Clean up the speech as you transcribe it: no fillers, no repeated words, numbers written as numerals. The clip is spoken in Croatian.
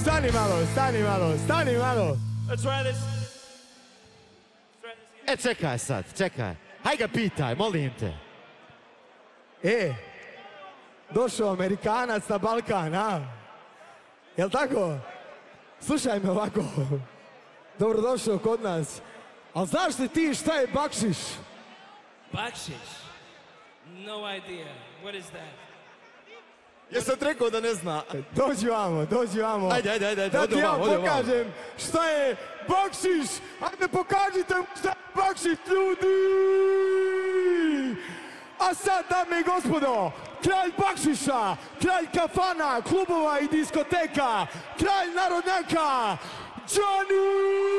Stani malo. Let's try this. Čekaj sad, čekaj. Haj ga pitaj, molim te. Došao Amerikanac na Balkan, a? Jel tako? Slušaj me ovako. Dobrodošao kod nas. Ali znaš li ti šta je bakšiš? Bakšiš? No idea. What is that? Jesam rekao da ne zna. Dođi vamo. Ajde. Da ti ja pokažem šta je bakšiš. Ajde pokažite šta je bakšiš, ljudi. A sad, dame i gospodo, kralj bakšiša, kralj kafana, klubova i diskoteka, kralj narodnjaka, Johnny!